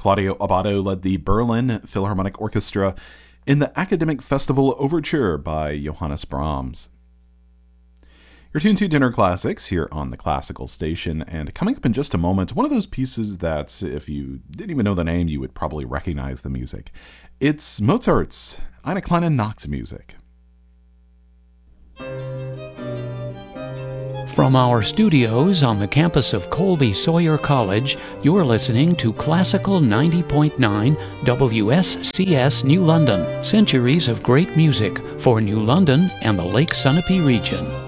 Claudio Abbado led the Berlin Philharmonic Orchestra in the Academic Festival Overture by Johannes Brahms. You're tuned to Dinner Classics here on the Classical Station, and coming up in just a moment, one of those pieces that, if you didn't even know the name, you would probably recognize the music. It's Mozart's Eine kleine Nachtmusik. From our studios on the campus of Colby Sawyer College, you're listening to Classical 90.9 WSCS New London, centuries of great music for New London and the Lake Sunapee region.